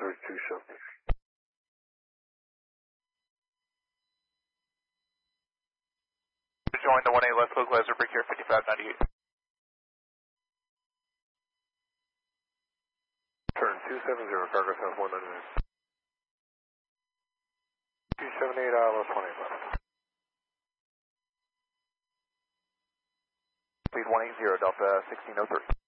George 270. Join the 1A left localizer break here 5598. Turn 270, cargo south 199. 278 ILS 20 left. Speed 180, Delta 1603.